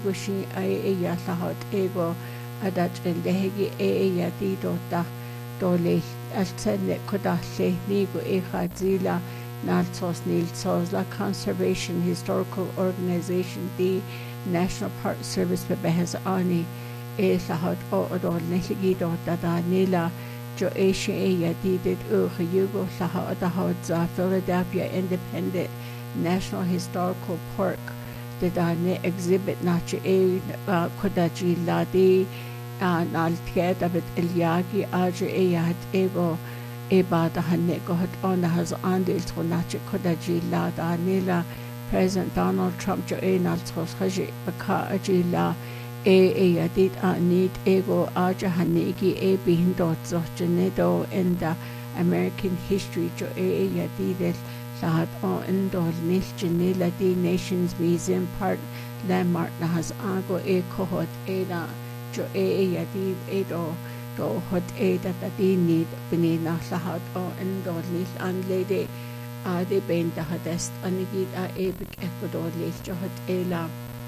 Gushi ya lahot ego adat lehegi ya dito ta dole altsene kodahle nigo khazila nalsos nilsos la Conservation Historical Organization the National Park Service behez ani lahot o odol lehegi do da nila jo ya didit yugo lahot da Philadelphia Independent National Historical Park the exhibit nachi kodaji ladi naltiya David Ilyagi aje yat ego bada hanne gohat on has andil to nachi kodaji lada nila President Donald Trump jo naltos haji baka ajila yadit anit ego aje hanegi bihindot zochnedo in the American history jo yadidel Lahat o indol nilchinila di Nations Museum Park landmark na has ago kohot na jo yadid do hot that di need binina lahat o indol nil anlede de benda hadest anigid big ecuador nil jo hot la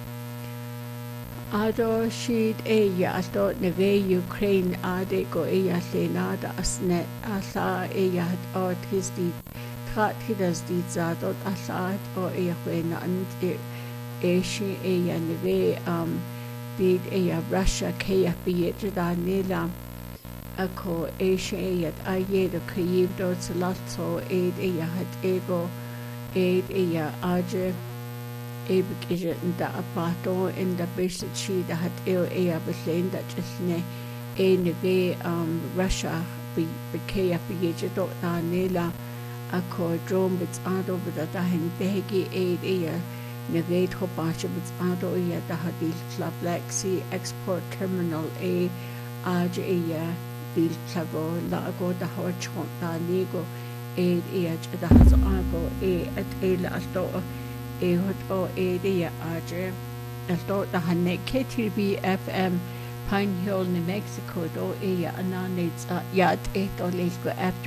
ado sheet ato neve Ukraine ade go lenada asnet asa yad o tisdi Kat hidas dit zadot asad o wena and she neve did Russia kaya da nila ako yat ayed kayiv dot salatso had ego aje bikije da apato in the basic she da had beslend that just ne neve Russia be kaya dot da nila ako drone bits ado bida dahin behegi negate hopasha bits ado da hadil club Black Sea Export Terminal aj bil clubo lago da hawachon da nigo da hazo ago at la alto hot o aj alto da hanne KTB FM Pine Hill, New Mexico do ananits yat to lesko after